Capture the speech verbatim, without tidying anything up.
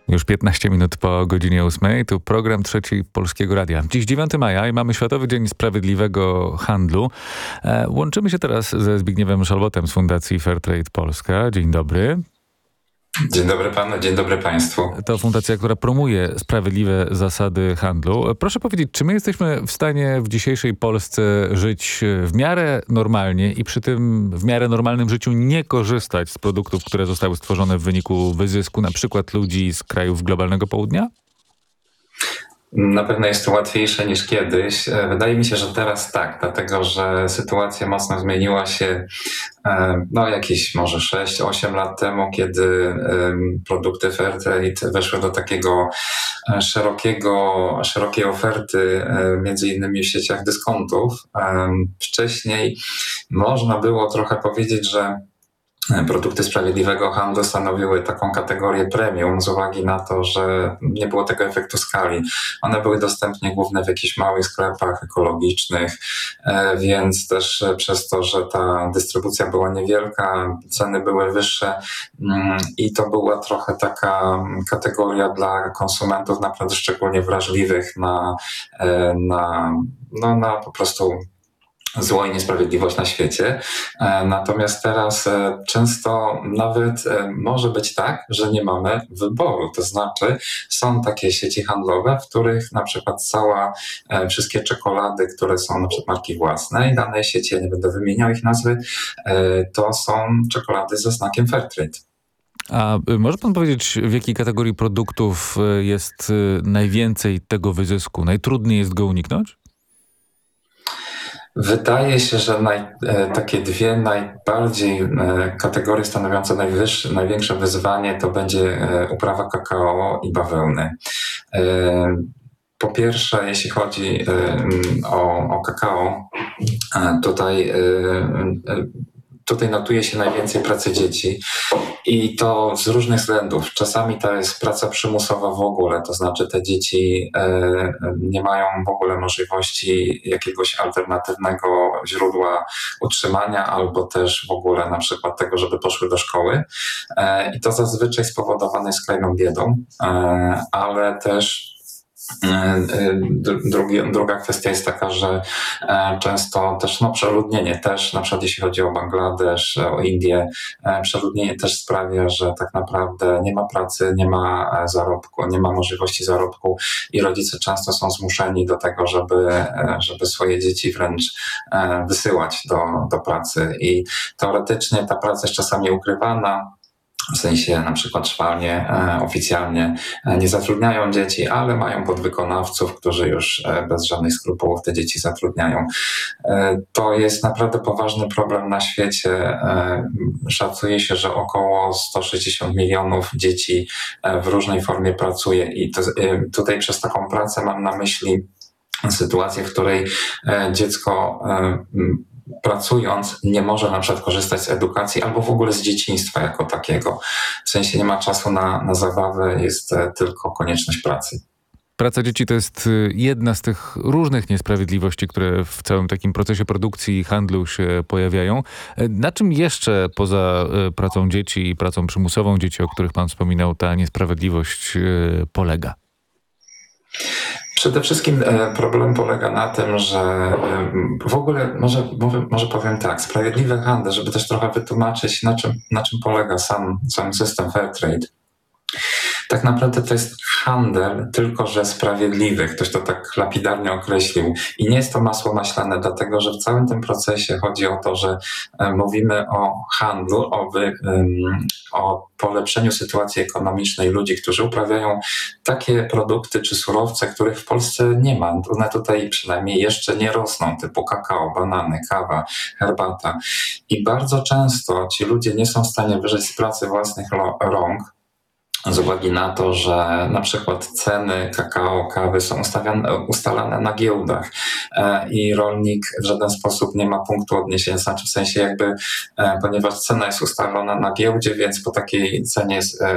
Już piętnaście minut po godzinie ósmej, tu program Trzeci Polskiego Radia. Dziś dziewiątego maja i mamy Światowy Dzień Sprawiedliwego Handlu. E, łączymy się teraz ze Zbigniewem Szalbotem z Fundacji Fairtrade Polska. Dzień dobry. Dzień dobry panu, dzień dobry państwu. To fundacja, która promuje sprawiedliwe zasady handlu. Proszę powiedzieć, czy my jesteśmy w stanie w dzisiejszej Polsce żyć w miarę normalnie i przy tym w miarę normalnym życiu nie korzystać z produktów, które zostały stworzone w wyniku wyzysku na przykład ludzi z krajów globalnego południa? Na pewno jest to łatwiejsze niż kiedyś. Wydaje mi się, że teraz tak, dlatego że sytuacja mocno zmieniła się no jakieś może sześć osiem lat temu, kiedy produkty Fairtrade weszły do takiego szerokiego, szerokiej oferty, między innymi w sieciach dyskontów. Wcześniej można było trochę powiedzieć, że produkty sprawiedliwego handlu stanowiły taką kategorię premium z uwagi na to, że nie było tego efektu skali. One były dostępne głównie w jakichś małych sklepach ekologicznych, więc też przez to, że ta dystrybucja była niewielka, ceny były wyższe i to była trochę taka kategoria dla konsumentów naprawdę szczególnie wrażliwych na, na, no, na po prostu zło i niesprawiedliwość na świecie. Natomiast teraz często nawet może być tak, że nie mamy wyboru. To znaczy są takie sieci handlowe, w których na przykład cała, wszystkie czekolady, które są na przykład marki własnej danej sieci, ja nie będę wymieniał ich nazwy, to są czekolady ze znakiem Fairtrade. A może pan powiedzieć, w jakiej kategorii produktów jest najwięcej tego wyzysku? Najtrudniej jest go uniknąć? Wydaje się, że naj, takie dwie najbardziej kategorie stanowiące najwyższe, największe wyzwanie to będzie uprawa kakao i bawełny. Po pierwsze, jeśli chodzi o, o kakao, tutaj Tutaj notuje się najwięcej pracy dzieci i to z różnych względów. Czasami to jest praca przymusowa w ogóle, to znaczy te dzieci e, nie mają w ogóle możliwości jakiegoś alternatywnego źródła utrzymania albo też w ogóle na przykład tego, żeby poszły do szkoły. E, I to zazwyczaj spowodowane jest skrajną biedą, e, ale też Drugi, druga kwestia jest taka, że często też no, przeludnienie też, na przykład jeśli chodzi o Bangladesz, o Indię, przeludnienie też sprawia, że tak naprawdę nie ma pracy, nie ma zarobku, nie ma możliwości zarobku i rodzice często są zmuszeni do tego, żeby, żeby swoje dzieci wręcz wysyłać do, do pracy i teoretycznie ta praca jest czasami ukrywana. W sensie na przykład szwalnie e, oficjalnie e, nie zatrudniają dzieci, ale mają podwykonawców, którzy już e, bez żadnych skrupułów te dzieci zatrudniają. E, to jest naprawdę poważny problem na świecie. E, szacuje się, że około sto sześćdziesiąt milionów dzieci e, w różnej formie pracuje i to, e, tutaj przez taką pracę mam na myśli sytuację, w której e, dziecko e, pracując nie może na przykład korzystać z edukacji albo w ogóle z dzieciństwa jako takiego. W sensie nie ma czasu na, na zabawę, jest tylko konieczność pracy. Praca dzieci to jest jedna z tych różnych niesprawiedliwości, które w całym takim procesie produkcji i handlu się pojawiają. Na czym jeszcze poza pracą dzieci i pracą przymusową dzieci, o których pan wspominał, ta niesprawiedliwość polega? Przede wszystkim problem polega na tym, że w ogóle, może, może powiem tak, sprawiedliwy handel, żeby też trochę wytłumaczyć, na czym, na czym polega sam, sam system Fairtrade. Tak naprawdę to jest handel, tylko że sprawiedliwy. Ktoś to tak lapidarnie określił. I nie jest to masło maślane, dlatego że w całym tym procesie chodzi o to, że mówimy o handlu, o, wy, o polepszeniu sytuacji ekonomicznej ludzi, którzy uprawiają takie produkty czy surowce, których w Polsce nie ma. One tutaj przynajmniej jeszcze nie rosną, typu kakao, banany, kawa, herbata. I bardzo często ci ludzie nie są w stanie wyżyć z pracy własnych rąk, z uwagi na to, że na przykład ceny kakao, kawy są ustalane na giełdach i rolnik w żaden sposób nie ma punktu odniesienia, znaczy w sensie jakby, ponieważ cena jest ustalona na giełdzie, więc po takiej cenie jest